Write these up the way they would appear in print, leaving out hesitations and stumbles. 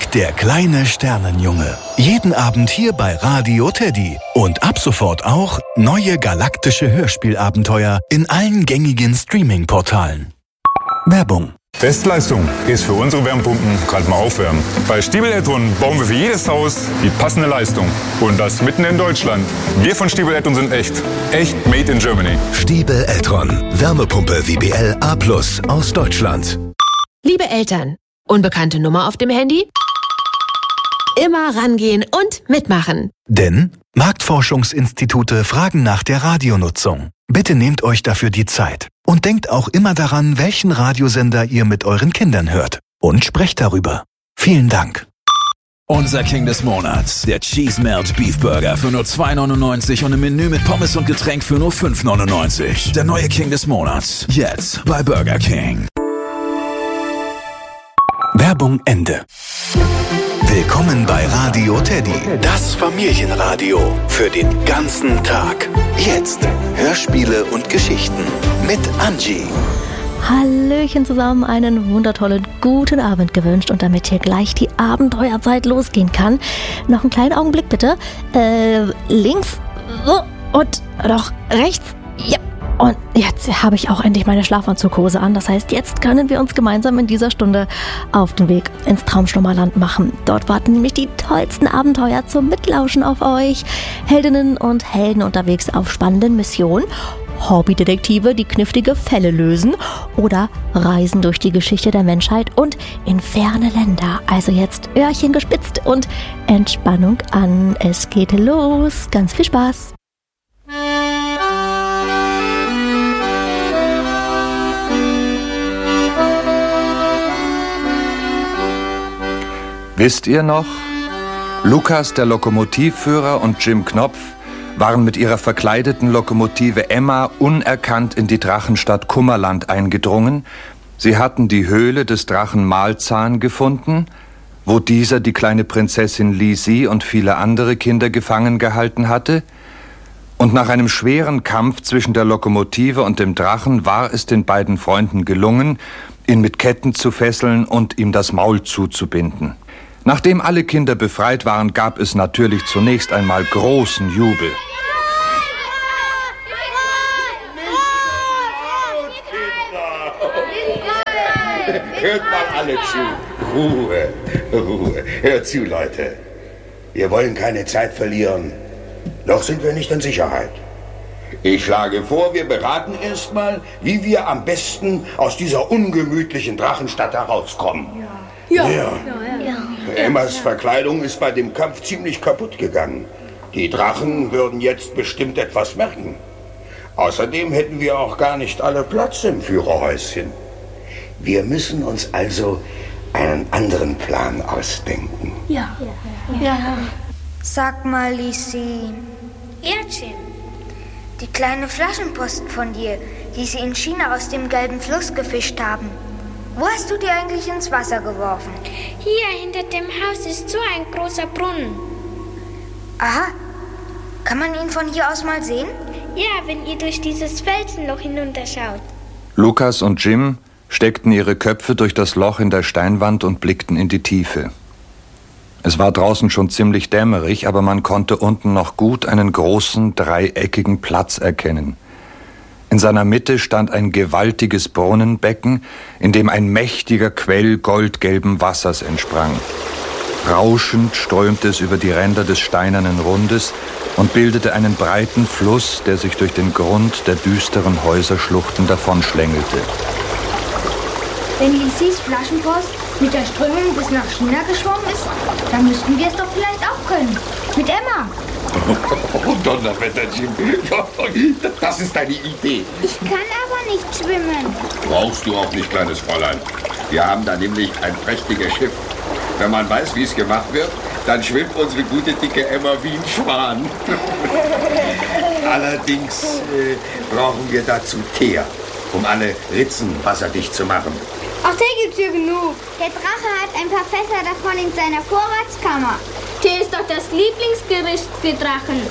der kleine Sternenjunge. Jeden Abend hier bei Radio Teddy. Und ab sofort auch neue galaktische Hörspielabenteuer in allen gängigen Streaming-Portalen. Werbung. Bestleistung ist für unsere Wärmepumpen gerade mal aufwärmen. Bei Stiebel Eltron bauen wir für jedes Haus die passende Leistung. Und das mitten in Deutschland. Wir von Stiebel Eltron sind echt. Echt made in Germany. Stiebel Eltron. Wärmepumpe WBL A+ aus Deutschland. Liebe Eltern, unbekannte Nummer auf dem Handy? Immer rangehen und mitmachen. Denn Marktforschungsinstitute fragen nach der Radionutzung. Bitte nehmt euch dafür die Zeit. Und denkt auch immer daran, welchen Radiosender ihr mit euren Kindern hört. Und sprecht darüber. Vielen Dank. Unser King des Monats, der Cheese Melt Beef Burger für nur $2,99 und ein Menü mit Pommes und Getränk für nur $5,99. Der neue King des Monats, jetzt bei Burger King. Werbung Ende. Willkommen bei Radio Teddy, das Familienradio für den ganzen Tag. Jetzt Hörspiele und Geschichten mit Angie. Hallöchen zusammen, einen wundervollen guten Abend gewünscht und damit hier gleich die Abenteuerzeit losgehen kann. Noch einen kleinen Augenblick bitte. Links und noch rechts. Ja. Und jetzt habe ich auch endlich meine Schlafanzughose an. Das heißt, jetzt können wir uns gemeinsam in dieser Stunde auf den Weg ins Traumschnummerland machen. Dort warten nämlich die tollsten Abenteuer zum Mitlauschen auf euch. Heldinnen und Helden unterwegs auf spannenden Missionen. Hobbydetektive, die knifflige Fälle lösen. Oder Reisen durch die Geschichte der Menschheit und in ferne Länder. Also jetzt Öhrchen gespitzt und Entspannung an. Es geht los. Ganz viel Spaß. Wisst ihr noch? Lukas, der Lokomotivführer, und Jim Knopf waren mit ihrer verkleideten Lokomotive Emma unerkannt in die Drachenstadt Kummerland eingedrungen. Sie hatten die Höhle des Drachen Malzahn gefunden, wo dieser die kleine Prinzessin Lisi und viele andere Kinder gefangen gehalten hatte. Und nach einem schweren Kampf zwischen der Lokomotive und dem Drachen war es den beiden Freunden gelungen, ihn mit Ketten zu fesseln und ihm das Maul zuzubinden. Nachdem alle Kinder befreit waren, gab es natürlich zunächst einmal großen Jubel. Hört mal alle zu. Ruhe. Hört zu, Leute. Wir wollen keine Zeit verlieren. Noch sind wir nicht in Sicherheit. Ich schlage vor, wir beraten erstmal, wie wir am besten aus dieser ungemütlichen Drachenstadt herauskommen. Ja. Emmas Verkleidung ist bei dem Kampf ziemlich kaputt gegangen. Die Drachen würden jetzt bestimmt etwas merken. Außerdem hätten wir auch gar nicht alle Platz im Führerhäuschen. Wir müssen uns also einen anderen Plan ausdenken. Ja. Sag mal, Lisi. Ja, Jim. Die kleine Flaschenpost von dir, die sie in China aus dem gelben Fluss gefischt haben. Wo hast du die eigentlich ins Wasser geworfen? Hier hinter dem Haus ist so ein großer Brunnen. Aha. Kann man ihn von hier aus mal sehen? Ja, wenn ihr durch dieses Felsenloch hinunterschaut. Lukas und Jim steckten ihre Köpfe durch das Loch in der Steinwand und blickten in die Tiefe. Es war draußen schon ziemlich dämmerig, aber man konnte unten noch gut einen großen, dreieckigen Platz erkennen. In seiner Mitte stand ein gewaltiges Brunnenbecken, in dem ein mächtiger Quell goldgelben Wassers entsprang. Rauschend strömte es über die Ränder des steinernen Rundes und bildete einen breiten Fluss, der sich durch den Grund der düsteren Häuserschluchten davonschlängelte. Wenn Lisis Flaschenpost mit der Strömung bis nach China geschwommen ist, dann müssten wir es doch vielleicht auch können. Mit Emma. Oh, Donnerwetter, Jim. Das ist deine Idee. Ich kann aber nicht schwimmen. Brauchst du auch nicht, kleines Fräulein. Wir haben da nämlich ein prächtiges Schiff. Wenn man weiß, wie es gemacht wird, dann schwimmt unsere gute, dicke Emma wie ein Schwan. Allerdings brauchen wir dazu Teer, um alle Ritzen wasserdicht zu machen. Auch Tee gibt's hier genug. Der Drache hat ein paar Fässer davon in seiner Vorratskammer. Tee ist doch das Lieblingsgericht für Drachen.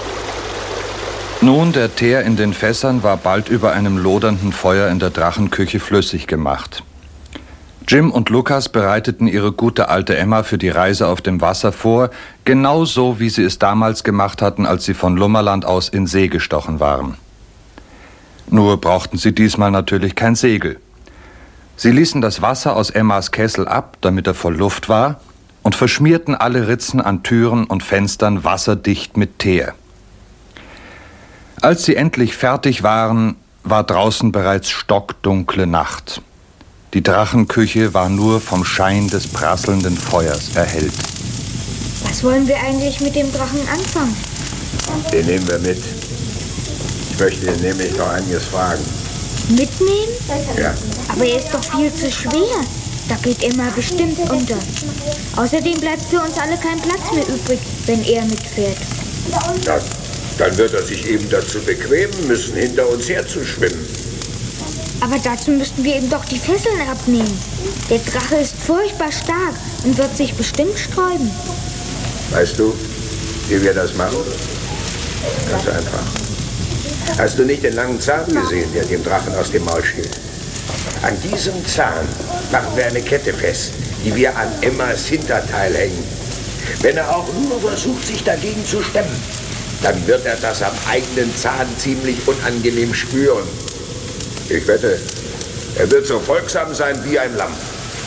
Nun, der Teer in den Fässern war bald über einem lodernden Feuer in der Drachenküche flüssig gemacht. Jim und Lukas bereiteten ihre gute alte Emma für die Reise auf dem Wasser vor, genauso wie sie es damals gemacht hatten, als sie von Lummerland aus in See gestochen waren. Nur brauchten sie diesmal natürlich kein Segel. Sie ließen das Wasser aus Emmas Kessel ab, damit er voll Luft war, und verschmierten alle Ritzen an Türen und Fenstern wasserdicht mit Teer. Als sie endlich fertig waren, war draußen bereits stockdunkle Nacht. Die Drachenküche war nur vom Schein des prasselnden Feuers erhellt. Was wollen wir eigentlich mit dem Drachen anfangen? Den nehmen wir mit. Ich möchte ihn nämlich noch einiges fragen. Mitnehmen? Ja. Aber er ist doch viel zu schwer. Da geht Emma bestimmt unter. Außerdem bleibt für uns alle kein Platz mehr übrig, wenn er mitfährt. Ja, dann wird er sich eben dazu bequemen müssen, hinter uns herzuschwimmen. Aber dazu müssten wir ihm doch die Fesseln abnehmen. Der Drache ist furchtbar stark und wird sich bestimmt sträuben. Weißt du, wie wir das machen? Ganz einfach. Hast du nicht den langen Zahn gesehen, der dem Drachen aus dem Maul sticht? An diesem Zahn machen wir eine Kette fest, die wir an Emmas Hinterteil hängen. Wenn er auch nur versucht, sich dagegen zu stemmen, dann wird er das am eigenen Zahn ziemlich unangenehm spüren. Ich wette, er wird so folgsam sein wie ein Lamm.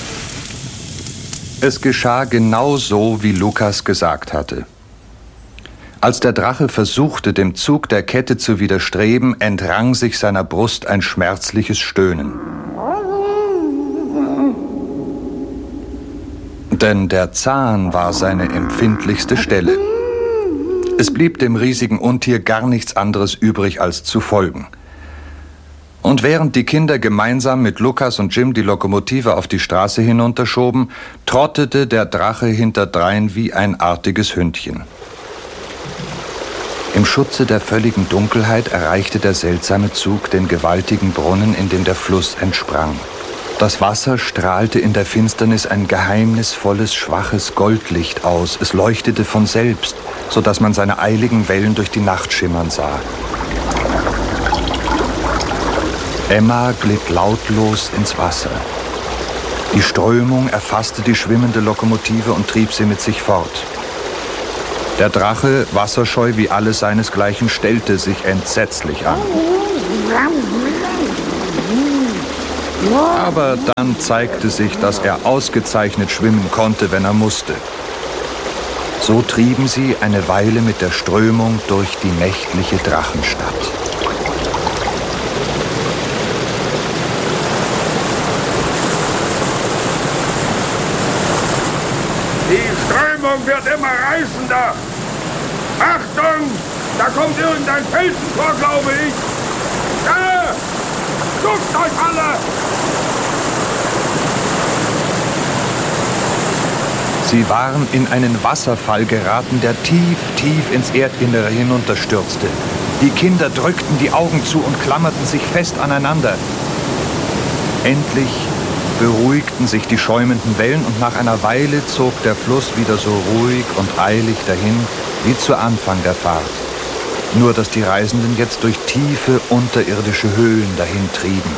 Es geschah genau so, wie Lukas gesagt hatte. Als der Drache versuchte, dem Zug der Kette zu widerstreben, entrang sich seiner Brust ein schmerzliches Stöhnen. Denn der Zahn war seine empfindlichste Stelle. Es blieb dem riesigen Untier gar nichts anderes übrig, als zu folgen. Und während die Kinder gemeinsam mit Lukas und Jim die Lokomotive auf die Straße hinunterschoben, trottete der Drache hinterdrein wie ein artiges Hündchen. Im Schutze der völligen Dunkelheit erreichte der seltsame Zug den gewaltigen Brunnen, in dem der Fluss entsprang. Das Wasser strahlte in der Finsternis ein geheimnisvolles, schwaches Goldlicht aus. Es leuchtete von selbst, sodass man seine eiligen Wellen durch die Nacht schimmern sah. Emma glitt lautlos ins Wasser. Die Strömung erfasste die schwimmende Lokomotive und trieb sie mit sich fort. Der Drache, wasserscheu wie alles seinesgleichen, stellte sich entsetzlich an. Aber dann zeigte sich, dass er ausgezeichnet schwimmen konnte, wenn er musste. So trieben sie eine Weile mit der Strömung durch die nächtliche Drachenstadt. Die Strömung wird immer reißender. Achtung, da kommt irgendein Felsentor, glaube ich. Da! Duckt euch alle! Sie waren in einen Wasserfall geraten, der tief, tief ins Erdinnere hinunterstürzte. Die Kinder drückten die Augen zu und klammerten sich fest aneinander. Endlich beruhigten sich die schäumenden Wellen und nach einer Weile zog der Fluss wieder so ruhig und eilig dahin wie zu Anfang der Fahrt. Nur dass die Reisenden jetzt durch tiefe unterirdische Höhlen dahin trieben.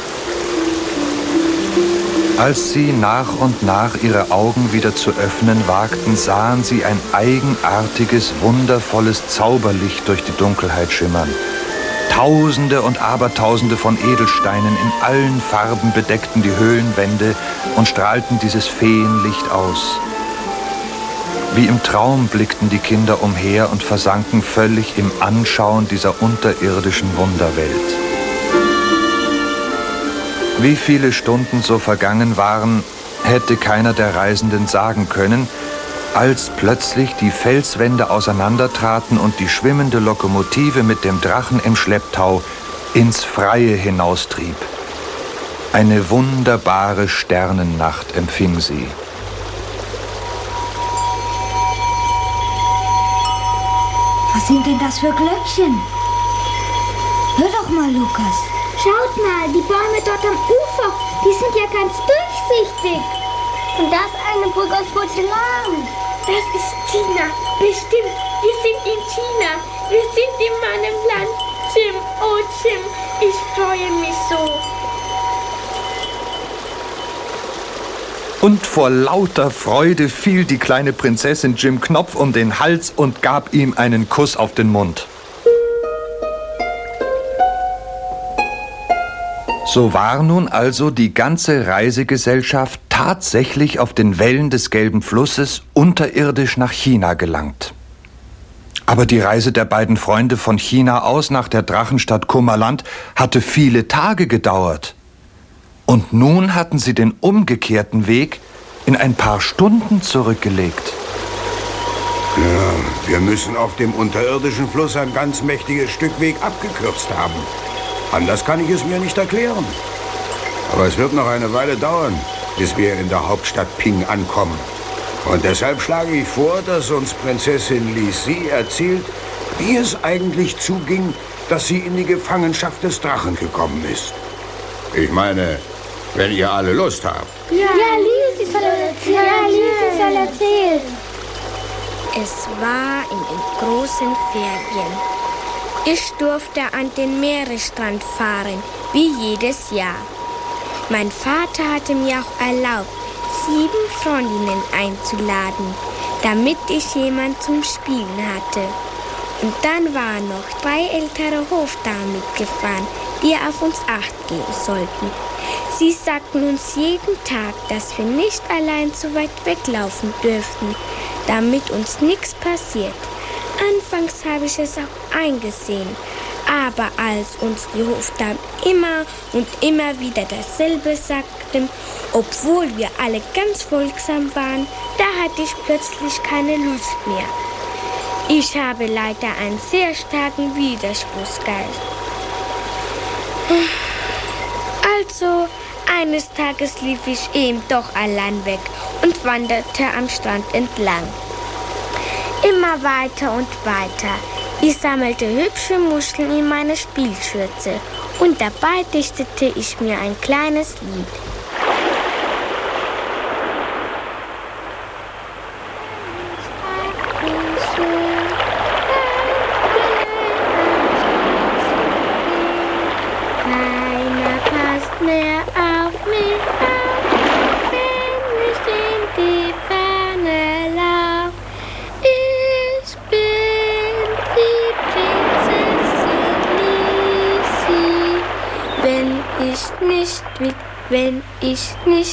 Als sie nach und nach ihre Augen wieder zu öffnen wagten, sahen sie ein eigenartiges, wundervolles Zauberlicht durch die Dunkelheit schimmern. Tausende und Abertausende von Edelsteinen in allen Farben bedeckten die Höhlenwände und strahlten dieses Feenlicht aus. Wie im Traum blickten die Kinder umher und versanken völlig im Anschauen dieser unterirdischen Wunderwelt. Wie viele Stunden so vergangen waren, hätte keiner der Reisenden sagen können, als plötzlich die Felswände auseinandertraten und die schwimmende Lokomotive mit dem Drachen im Schlepptau ins Freie hinaustrieb. Eine wunderbare Sternennacht empfing sie. Was sind denn das für Glöckchen? Hör doch mal, Lukas. Schaut mal, die Bäume dort am Ufer, die sind ja ganz durchsichtig. Und da ist eine Brücke aus Porzellan. Das ist China. Bestimmt. Wir sind in China. Wir sind in meinem Land. Jim, oh Jim, ich freue mich so. Und vor lauter Freude fiel die kleine Prinzessin Jim Knopf um den Hals und gab ihm einen Kuss auf den Mund. So war nun also die ganze Reisegesellschaft tatsächlich auf den Wellen des Gelben Flusses unterirdisch nach China gelangt. Aber die Reise der beiden Freunde von China aus nach der Drachenstadt Kummerland hatte viele Tage gedauert. Und nun hatten sie den umgekehrten Weg in ein paar Stunden zurückgelegt. Ja, wir müssen auf dem unterirdischen Fluss ein ganz mächtiges Stück Weg abgekürzt haben. Anders kann ich es mir nicht erklären. Aber es wird noch eine Weile dauern, bis wir in der Hauptstadt Ping ankommen. Und deshalb schlage ich vor, dass uns Prinzessin Li Si erzählt, wie es eigentlich zuging, dass sie in die Gefangenschaft des Drachen gekommen ist. Ich meine, wenn ihr alle Lust habt. Ja, Li Si soll erzählen. Es war in den großen Ferien. Ich durfte an den Meeresstrand fahren, wie jedes Jahr. Mein Vater hatte mir auch erlaubt, 7 Freundinnen einzuladen, damit ich jemand zum Spielen hatte. Und dann waren noch 3 ältere Hofdamen mitgefahren, die auf uns Acht geben sollten. Sie sagten uns jeden Tag, dass wir nicht allein so weit weglaufen dürften, damit uns nichts passiert. Anfangs habe ich es auch eingesehen, aber als uns die Hofdamen immer und immer wieder dasselbe sagten, obwohl wir alle ganz folgsam waren, da hatte ich plötzlich keine Lust mehr. Ich habe leider einen sehr starken Widerspruchsgeist. Also, eines Tages lief ich eben doch allein weg und wanderte am Strand entlang. Immer weiter und weiter. Ich sammelte hübsche Muscheln in meine Spielschürze und dabei dichtete ich mir ein kleines Lied. Keiner passt mehr auf mich auf, wenn ich in die Ferne lauf. Ich bin die Prinzessin Li Si. Wenn ich nicht